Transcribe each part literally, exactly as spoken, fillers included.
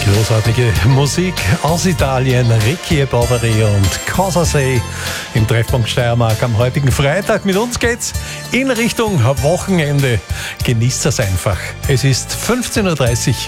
Großartige Musik aus Italien, Ricky Bovary und Cosa Sei im Treffpunkt Steiermark am heutigen Freitag. Mit uns geht's in Richtung Wochenende. Genießt es einfach. Es ist fünfzehn Uhr dreißig.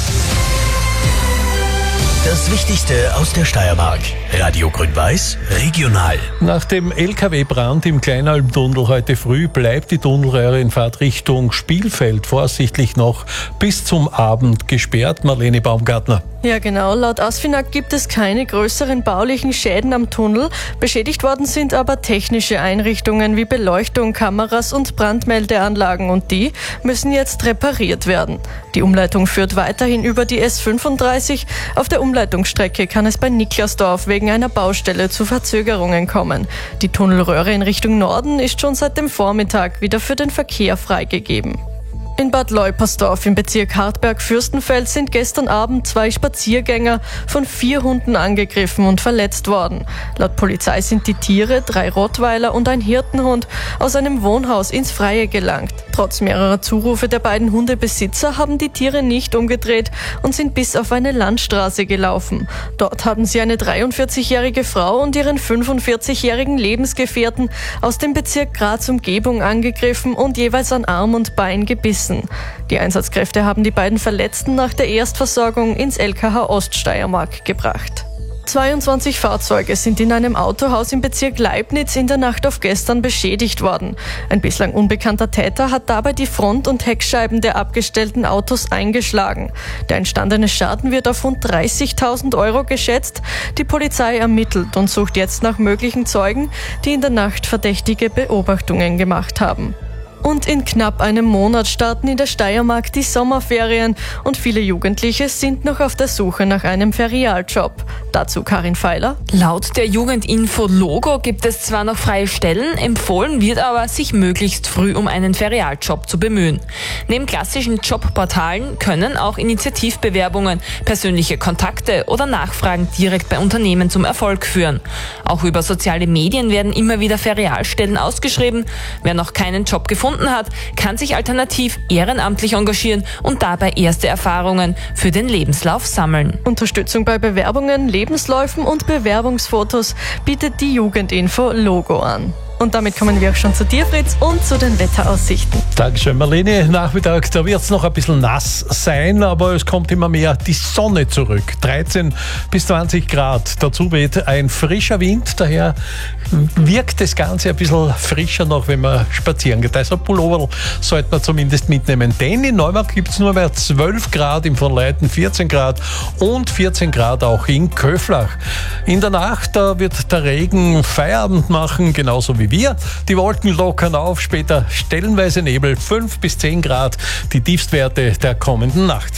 Das Wichtigste aus der Steiermark. Radio Grün-Weiß, regional. Nach dem L K W-Brand im Kleinalmtunnel heute früh bleibt die Tunnelröhre in Fahrtrichtung Spielfeld voraussichtlich noch bis zum Abend gesperrt. Marlene Baumgartner. Ja genau, laut ASFINAG gibt es keine größeren baulichen Schäden am Tunnel. Beschädigt worden sind aber technische Einrichtungen wie Beleuchtung, Kameras und Brandmeldeanlagen und die müssen jetzt repariert werden. Die Umleitung führt weiterhin über die S fünfunddreißig. Auf der Umleitungsstrecke kann es bei Niklasdorf wegen einer Baustelle zu Verzögerungen kommen. Die Tunnelröhre in Richtung Norden ist schon seit dem Vormittag wieder für den Verkehr freigegeben. In Bad Leupersdorf im Bezirk Hartberg-Fürstenfeld sind gestern Abend zwei Spaziergänger von vier Hunden angegriffen und verletzt worden. Laut Polizei sind die Tiere, drei Rottweiler und ein Hirtenhund, aus einem Wohnhaus ins Freie gelangt. Trotz mehrerer Zurufe der beiden Hundebesitzer haben die Tiere nicht umgedreht und sind bis auf eine Landstraße gelaufen. Dort haben sie eine dreiundvierzigjährige Frau und ihren fünfundvierzigjährigen Lebensgefährten aus dem Bezirk Graz Umgebung angegriffen und jeweils an Arm und Bein gebissen. Die Einsatzkräfte haben die beiden Verletzten nach der Erstversorgung ins L K H Oststeiermark gebracht. zweiundzwanzig Fahrzeuge sind in einem Autohaus im Bezirk Leibnitz in der Nacht auf gestern beschädigt worden. Ein bislang unbekannter Täter hat dabei die Front- und Heckscheiben der abgestellten Autos eingeschlagen. Der entstandene Schaden wird auf rund dreißigtausend Euro geschätzt. Die Polizei ermittelt und sucht jetzt nach möglichen Zeugen, die in der Nacht verdächtige Beobachtungen gemacht haben. Und in knapp einem Monat starten in der Steiermark die Sommerferien und viele Jugendliche sind noch auf der Suche nach einem Ferialjob. Dazu Karin Feiler. Laut der Jugendinfo Logo gibt es zwar noch freie Stellen, empfohlen wird aber, sich möglichst früh um einen Ferialjob zu bemühen. Neben klassischen Jobportalen können auch Initiativbewerbungen, persönliche Kontakte oder Nachfragen direkt bei Unternehmen zum Erfolg führen. Auch über soziale Medien werden immer wieder Ferialstellen ausgeschrieben. Wer noch keinen Job gefunden hat, kann sich alternativ ehrenamtlich engagieren und dabei erste Erfahrungen für den Lebenslauf sammeln. Unterstützung bei Bewerbungen, Lebensläufen und Bewerbungsfotos bietet die Jugendinfo Logo an. Und damit kommen wir auch schon zu dir, Fritz, und zu den Wetteraussichten. Dankeschön, Marlene. Nachmittag, da wird es noch ein bisschen nass sein, aber es kommt immer mehr die Sonne zurück. dreizehn bis zwanzig Grad. Dazu weht ein frischer Wind, daher wirkt das Ganze ein bisschen frischer noch, wenn man spazieren geht. Also Pullover sollte man zumindest mitnehmen. Denn in Neumarkt gibt es nur mehr zwölf Grad, im von Leiten vierzehn Grad und vierzehn Grad auch in Köflach. In der Nacht, da wird der Regen Feierabend machen, genauso wie wir. Die Wolken lockern auf, später stellenweise Nebel, fünf bis zehn Grad, die Tiefstwerte der kommenden Nacht.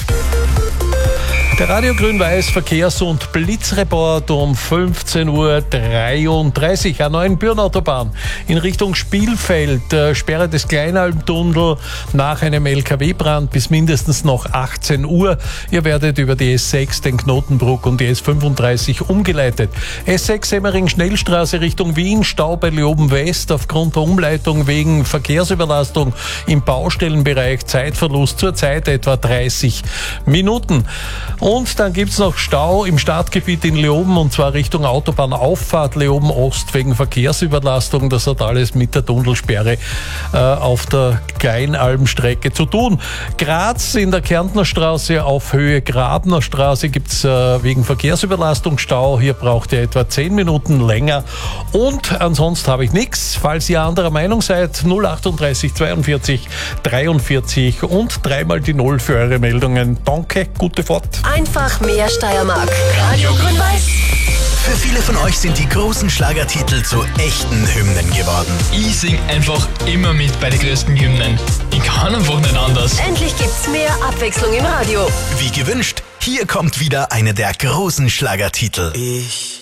Der Radio Grün-Weiß Verkehrs- und Blitzreport um fünfzehn Uhr dreiunddreißig. An neuen Bürenautobahn in Richtung Spielfeld. Äh, Sperre des Kleinalmtunnel nach einem L K W-Brand bis mindestens noch achtzehn Uhr. Ihr werdet über die S sechs, den Knotenbruck und die S fünfunddreißig umgeleitet. S sechs Semmering-Schnellstraße Richtung Wien, Stau bei Leoben West aufgrund der Umleitung wegen Verkehrsüberlastung im Baustellenbereich. Zeitverlust zurzeit etwa dreißig Minuten. Und dann gibt's noch Stau im Stadtgebiet in Leoben und zwar Richtung Autobahnauffahrt Leoben Ost wegen Verkehrsüberlastung. Das hat alles mit der Tunnelsperre äh, auf der Kleinalmstrecke zu tun. Graz in der Kärntner Straße auf Höhe Grabner Straße gibt's äh, wegen Verkehrsüberlastung Stau. Hier braucht ihr etwa zehn Minuten länger. Und ansonsten habe ich nichts. Falls ihr anderer Meinung seid, null achtunddreißig zweiundvierzig dreiundvierzig und dreimal die Null für eure Meldungen. Danke, gute Fahrt. Einfach mehr Steiermark. Radio Grün-Weiß. Für viele von euch sind die großen Schlagertitel zu echten Hymnen geworden. Ich sing einfach immer mit bei den größten Hymnen. Ich kann einfach nicht anders. Endlich gibt's mehr Abwechslung im Radio. Wie gewünscht, hier kommt wieder einer der großen Schlagertitel. Ich